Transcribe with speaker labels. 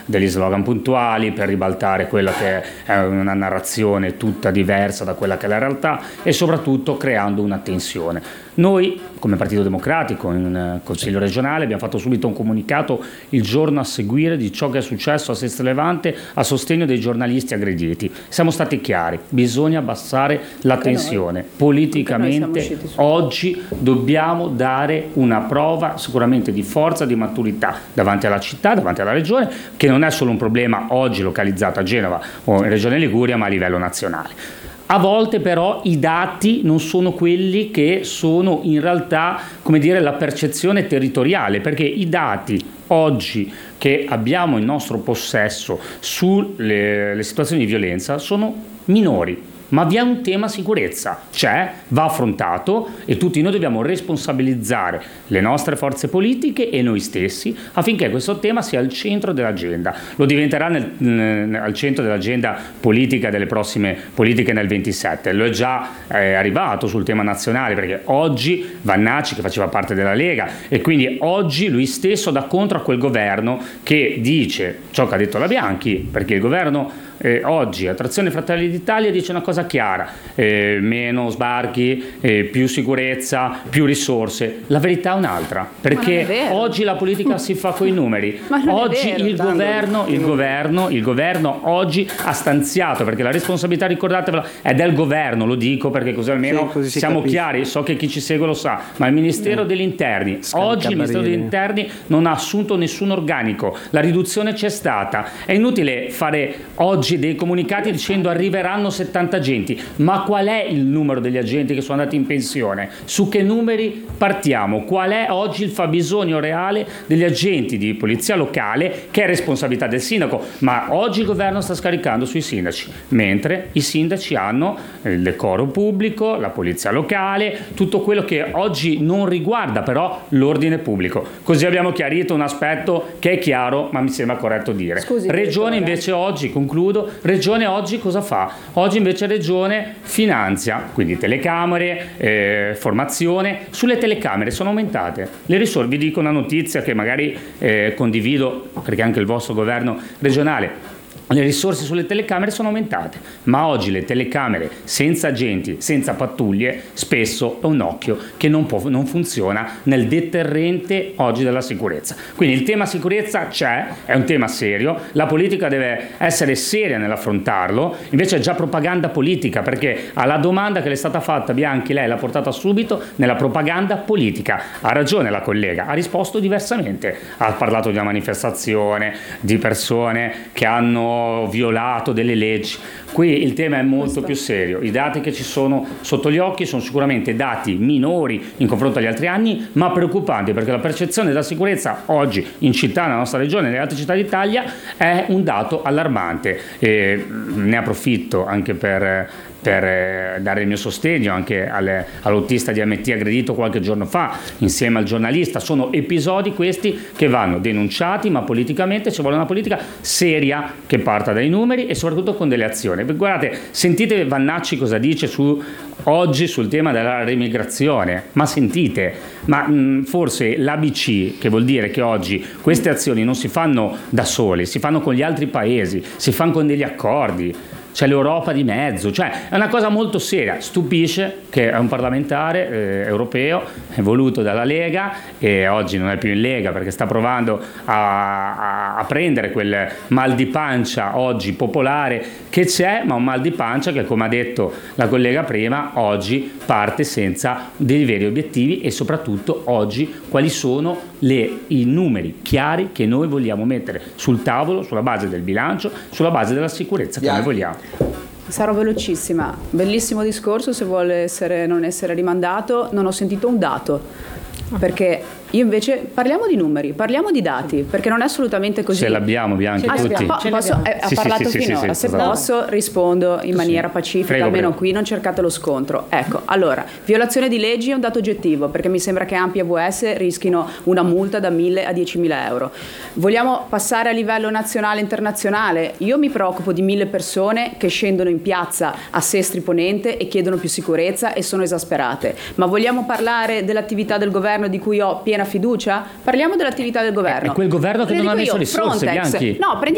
Speaker 1: degli slogan puntuali per ribaltare quella che è una narrazione tutta diversa da quella che è la realtà e soprattutto creando una tensione. Noi come Partito Democratico in Consiglio regionale abbiamo fatto subito un comunicato il giorno a seguire di ciò che è successo a Sestri Levante a sostegno dei giornalisti aggrediti. Siamo stati chiari, bisogna abbassare la tensione. Politicamente oggi dobbiamo dare una prova sicuramente di forza, di maturità davanti alla città, davanti alla regione, che non è solo un problema oggi localizzato a Genova o in Regione Liguria, ma a livello nazionale. A volte però i dati non sono quelli che sono in realtà, come dire, la percezione territoriale, perché i dati oggi che abbiamo in nostro possesso sulle situazioni di violenza sono minori. Ma vi è un tema sicurezza, va affrontato e tutti noi dobbiamo responsabilizzare le nostre forze politiche e noi stessi affinché questo tema sia al centro dell'agenda. Lo diventerà al centro dell'agenda politica delle prossime politiche nel 27. Lo è già arrivato sul tema nazionale, perché oggi Vannacci, che faceva parte della Lega, e quindi oggi lui stesso dà contro a quel governo che dice ciò che ha detto la Bianchi, perché il governo oggi Attrazione Fratelli d'Italia dice una cosa chiara, meno sbarchi, più sicurezza, più risorse. La verità è un'altra, perché oggi la politica si fa coi numeri. Oggi il governo oggi ha stanziato, perché la responsabilità, ricordatevela, è del governo, lo dico perché così almeno siamo chiari, so che chi ci segue lo sa, ma il Ministero degli Interni, oggi il Ministero degli Interni non ha assunto nessun organico, la riduzione c'è stata, è inutile fare oggi dei comunicati dicendo arriveranno 70 agenti, ma qual è il numero degli agenti che sono andati in pensione? Su che numeri partiamo? Qual è oggi il fabbisogno reale degli agenti di polizia locale, che è responsabilità del sindaco? Ma oggi il governo sta scaricando sui sindaci, mentre i sindaci hanno il decoro pubblico, la polizia locale, tutto quello che oggi non riguarda però l'ordine pubblico. Così abbiamo chiarito un aspetto che è chiaro, ma mi sembra corretto dire. Regione invece oggi, concludo, Regione oggi cosa fa? Oggi invece Regione finanzia, quindi telecamere, formazione. Sulle telecamere sono aumentate le risorse. Vi dico una notizia che magari condivido, perché anche il vostro governo regionale. Le risorse sulle telecamere sono aumentate, ma oggi le telecamere senza agenti, senza pattuglie, spesso è un occhio che non funziona nel deterrente oggi della sicurezza. Quindi il tema sicurezza c'è, è un tema serio, la politica deve essere seria nell'affrontarlo, invece è già propaganda politica, perché alla domanda che le è stata fatta Bianchi lei l'ha portata subito nella propaganda politica. Ha ragione la collega, ha risposto diversamente, ha parlato di una manifestazione, di persone che hanno violato delle leggi. Qui il tema è molto più serio. I dati che ci sono sotto gli occhi sono sicuramente dati minori in confronto agli altri anni, ma preoccupanti, perché la percezione della sicurezza oggi in città, nella nostra regione e nelle altre città d'Italia è un dato allarmante. E ne approfitto anche per dare il mio sostegno anche all'autista di MT aggredito qualche giorno fa insieme al giornalista. Sono episodi questi che vanno denunciati, ma politicamente ci vuole una politica seria che parta dai numeri e soprattutto con delle azioni. Guardate, sentite Vannacci cosa dice oggi sul tema della remigrazione, ma sentite, forse l'ABC, che vuol dire che oggi queste azioni non si fanno da sole, si fanno con gli altri paesi, si fanno con degli accordi. C'è l'Europa di mezzo, è una cosa molto seria. Stupisce che è un parlamentare europeo voluto dalla Lega, e oggi non è più in Lega perché sta provando a prendere quel mal di pancia oggi popolare che c'è, ma un mal di pancia che, come ha detto la collega prima, oggi parte senza dei veri obiettivi, e soprattutto oggi quali sono i numeri chiari che noi vogliamo mettere sul tavolo, sulla base del bilancio, sulla base della sicurezza che noi vogliamo.
Speaker 2: Sarò velocissima. Bellissimo discorso, se vuole non essere rimandato. Non ho sentito un dato, perché io invece parliamo di numeri, parliamo di dati, perché non è assolutamente così.
Speaker 1: Ce l'abbiamo, Bianchi, tutti.
Speaker 2: Ha parlato finora, se posso rispondo in maniera pacifica. Prego, almeno qui non cercate lo scontro. Ecco, allora, violazione di leggi è un dato oggettivo, perché mi sembra che Ampi e AWS rischino una multa da 1.000 a 10.000 euro. Vogliamo passare a livello nazionale e internazionale? Io mi preoccupo di 1.000 persone che scendono in piazza a Sestri Ponente e chiedono più sicurezza e sono esasperate. Ma vogliamo parlare dell'attività del governo di cui ho piena fiducia? Parliamo dell'attività del governo.
Speaker 1: È quel governo che non ha messo risorse, Bianchi.
Speaker 2: No,